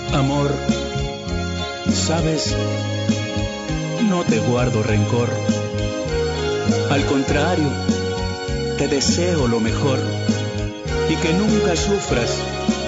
Amor, sabes, no te guardo rencor. Al contrario, te deseo lo mejor y que nunca sufras